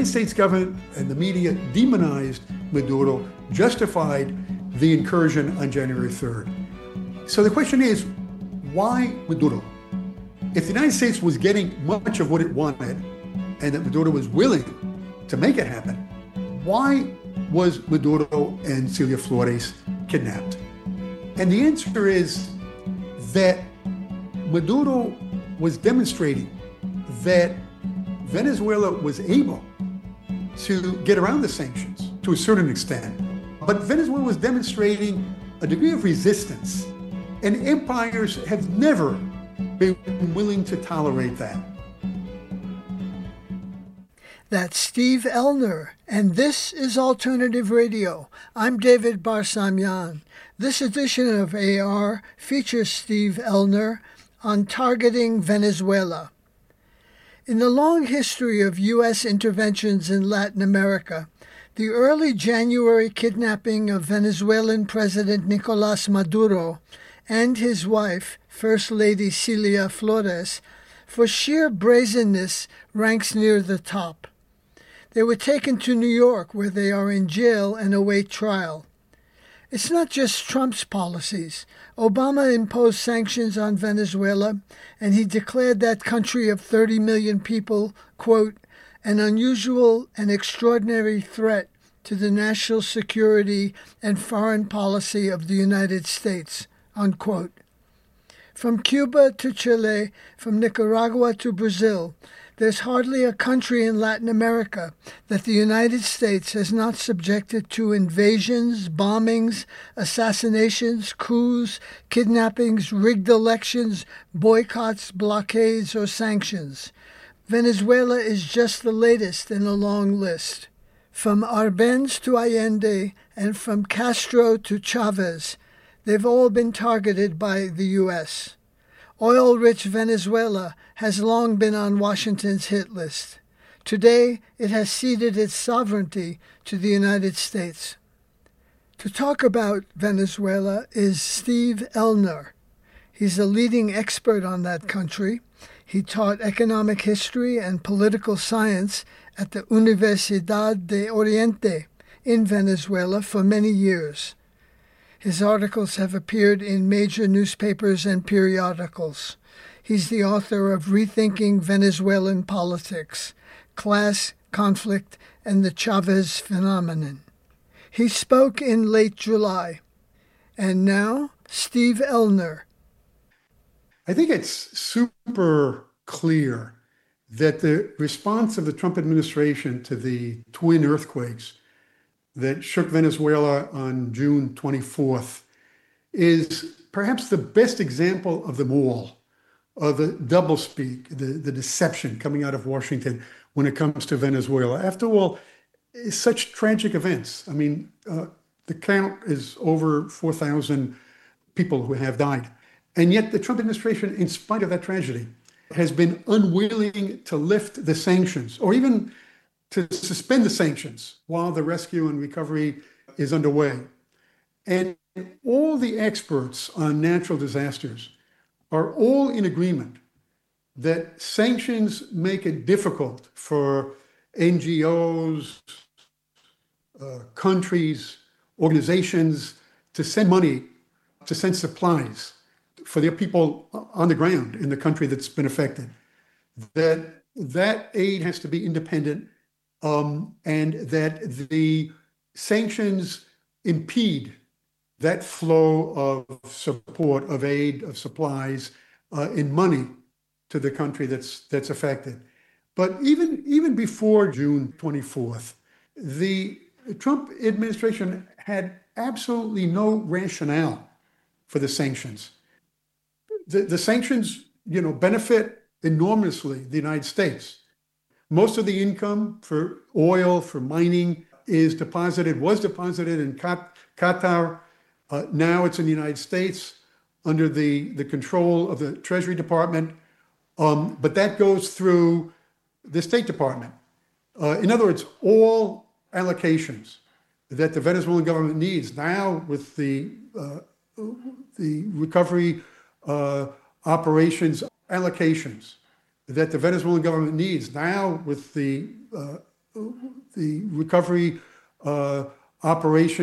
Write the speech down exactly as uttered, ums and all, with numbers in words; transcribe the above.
United States government and the media demonized Maduro, justified the incursion on January third. So the question is, why Maduro? If the United States was getting much of what it wanted, and that Maduro was willing to make it happen, why was Maduro and Celia Flores kidnapped? And the answer is that Maduro was demonstrating that Venezuela was able to get around the sanctions to a certain extent. But Venezuela was demonstrating a degree of resistance, and empires have never been willing to tolerate that. That's Steve Elner, and this is Alternative Radio. I'm David Barsamian. This edition of A R features Steve Elner on targeting Venezuela. In the long history of U S interventions in Latin America, the early January kidnapping of Venezuelan President Nicolás Maduro and his wife, First Lady Celia Flores, for sheer brazenness ranks near the top. They were taken to New York, where they are in jail and await trial. It's not just Trump's policies. Obama imposed sanctions on Venezuela, and he declared that country of thirty million people, quote, an unusual and extraordinary threat to the national security and foreign policy of the United States, unquote. From Cuba to Chile, from Nicaragua to Brazil, there's hardly a country in Latin America that the United States has not subjected to invasions, bombings, assassinations, coups, kidnappings, rigged elections, boycotts, blockades, or sanctions. Venezuela is just the latest in a long list. From Arbenz to Allende and from Castro to Chavez, they've all been targeted by the U S Oil-rich Venezuela has long been on Washington's hit list. Today, it has ceded its sovereignty to the United States. To talk about Venezuela is Steve Elner. He's a leading expert on that country. He taught economic history and political science at the Universidad de Oriente in Venezuela for many years. His articles have appeared in major newspapers and periodicals. He's the author of Rethinking Venezuelan Politics, Class, Conflict, and the Chavez Phenomenon. He spoke in late July. And now, Steve Elner. I think it's super clear that the response of the Trump administration to the twin earthquakes that shook Venezuela on June twenty-fourth is perhaps the best example of them all, of the doublespeak, the, the deception coming out of Washington when it comes to Venezuela. After all, it's such tragic events. I mean, uh, the count is over four thousand people who have died. And yet the Trump administration, in spite of that tragedy, has been unwilling to lift the sanctions or even to suspend the sanctions while the rescue and recovery is underway. And all the experts on natural disasters are all in agreement that sanctions make it difficult for N G Os, uh, countries, organizations to send money, to send supplies for their people on the ground in the country that's been affected. That that aid has to be independent, Um, and that the sanctions impede that flow of support, of aid, of supplies, uh, in money to the country that's that's affected. But even even before June twenty-fourth, the Trump administration had absolutely no rationale for the sanctions. The, the sanctions, you know, benefit enormously the United States. Most of the income for oil, for mining, is deposited, was deposited in Qatar. Uh, now it's in the United States under the, the control of the Treasury Department. Um, but that goes through the State Department. Uh, in other words, all allocations that the Venezuelan government needs now with the, uh, the recovery uh, operations allocations that the Venezuelan government needs now with the uh, the recovery uh, operation